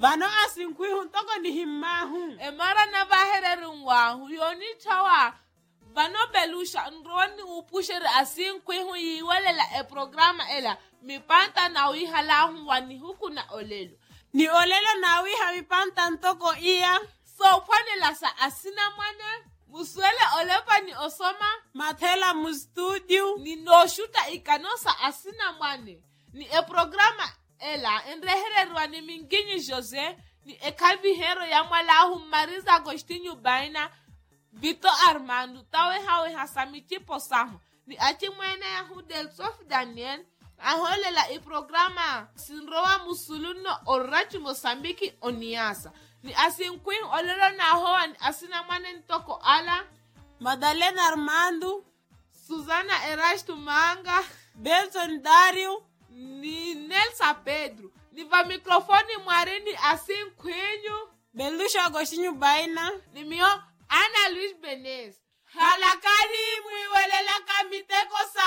Vano asinkwihu toko ni himmahu. Emara na bahererunwahu yoni chawa. Vano belusha nroni upushere asinkwihu yiwelela programa ela. Mipanta na wihalahu wani huku na olelo. Ni olelo na wiha mipanta ntoko iya. So pwane lasa asina mwane. Muswele olepa ni osoma. Mathela mu studio. Ni no shuta ikanosa asina mwane. Ni programa ela enrehererwa ni minginyi Jose. Ni kalbi hero ya mwalahu Mariza Agostinho Baina. Vito Armando. Tawe hawe hasamiti posahu. Ni achi mwene ya Hudel Sof Daniel. Aholela programa sinrowa musuluno orachi Mosambiki oniasa. Ni asinkwin olelo na hoa ni asina mwane ntoko ala. Madalena Armando. Susana Erasto Manga. Benson Dario. Ni Nelsa Pedro. Ni va mikrofoni mwarini asinkwinyo. Belusha Agostinho Baina. Ni mio Ana Luis Benez. Halakani mwiwelela kamiteko sa.